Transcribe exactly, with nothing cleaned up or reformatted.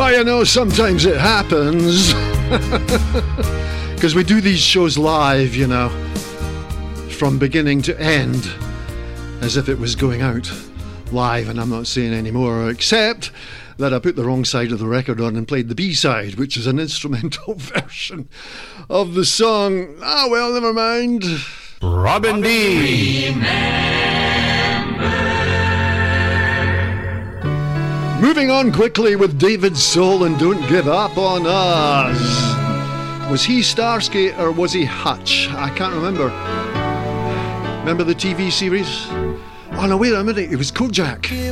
But you know, sometimes it happens. Because we do these shows live, you know, from beginning to end, as if it was going out live, and I'm not saying any more, except that I put the wrong side of the record on and played the B-side, which is an instrumental version of the song. Ah, well, never mind. Robin D. Moving on quickly with David Soul and Don't Give Up on Us. Was he Starsky or was he Hutch? I can't remember. Remember the T V series? Oh no, wait a minute, it was Kojak.